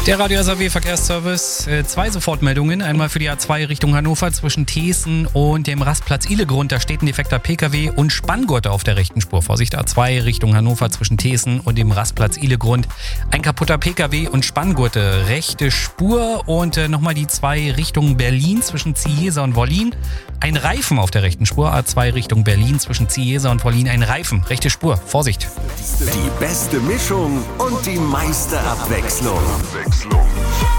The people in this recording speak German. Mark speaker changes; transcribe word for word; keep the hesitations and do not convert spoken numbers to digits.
Speaker 1: Der Radio S A W Verkehrsservice, äh, zwei Sofortmeldungen. Einmal für die A zwei Richtung Hannover zwischen Thesen und dem Rastplatz Ihlegrund. Da steht ein defekter Pkw und Spanngurte auf der rechten Spur. Vorsicht, A zwei Richtung Hannover zwischen Thesen und dem Rastplatz Ihlegrund. Ein kaputter Pkw und Spanngurte, rechte Spur. Und äh, nochmal die zwei Richtung Berlin zwischen Ziehesa und Wollin. Ein Reifen auf der rechten Spur. A zwei Richtung Berlin zwischen Ziehesa und Wollin. Ein Reifen, rechte Spur. Vorsicht.
Speaker 2: Die beste Mischung und die meiste Abwechslung.